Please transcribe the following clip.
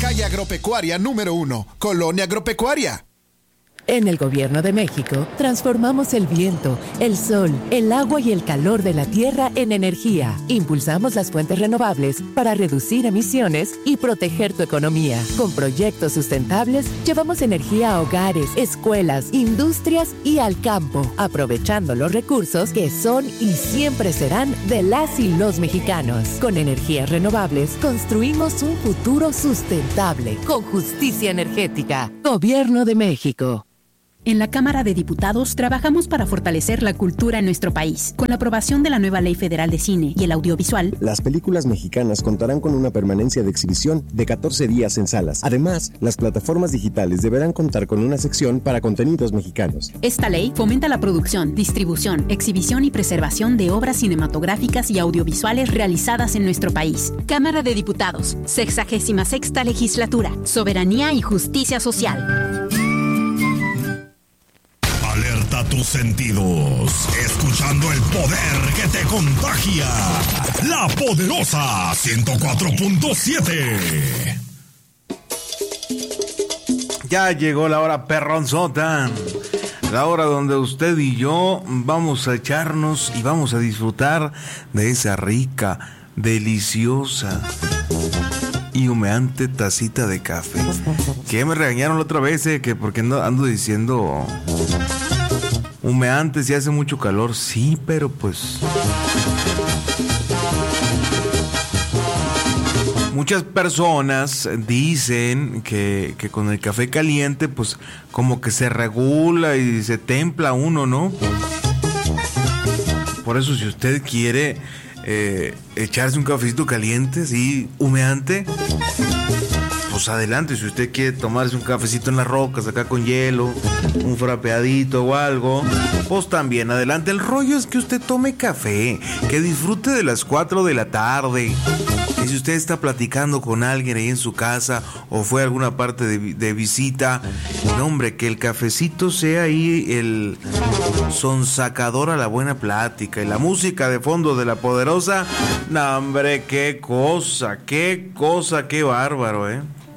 Calle Agropecuaria número 1, Colonia Agropecuaria. En el Gobierno de México, transformamos el viento, el sol, el agua y el calor de la tierra en energía. Impulsamos las fuentes renovables para reducir emisiones y proteger tu economía. Con proyectos sustentables, llevamos energía a hogares, escuelas, industrias y al campo, aprovechando los recursos que son y siempre serán de las y los mexicanos. Con energías renovables, construimos un futuro sustentable, con justicia energética. Gobierno de México. En la Cámara de Diputados trabajamos para fortalecer la cultura en nuestro país. Con la aprobación de la nueva Ley Federal de Cine y el Audiovisual, las películas mexicanas contarán con una permanencia de exhibición de 14 días en salas. Además, las plataformas digitales deberán contar con una sección para contenidos mexicanos. Esta ley fomenta la producción, distribución, exhibición y preservación de obras cinematográficas y audiovisuales realizadas en nuestro país. Cámara de Diputados, 66ª Legislatura, Soberanía y Justicia Social. Alerta tus sentidos, escuchando el poder que te contagia. La Poderosa 104.7. Ya llegó la hora perronzota, la hora donde usted y yo vamos a echarnos y vamos a disfrutar de esa rica, deliciosa y humeante tacita de café. Que me regañaron la otra vez, que porque ando diciendo humeante si hace mucho calor. Sí, pero pues muchas personas dicen que con el café caliente pues como que se regula y se templa uno, ¿no? Por eso si usted quiere echarse un cafecito caliente, sí, humeante, pues adelante. Si usted quiere tomarse un cafecito en las rocas acá con hielo, un frapeadito o algo, pues también adelante. El rollo es que usted tome café, que disfrute de las 4 de la tarde. Y si usted está platicando con alguien ahí en su casa o fue a alguna parte de visita, no, hombre, que el cafecito sea ahí el sonsacador a la buena plática. Y la música de fondo de La Poderosa, no, hombre, qué cosa, qué bárbaro,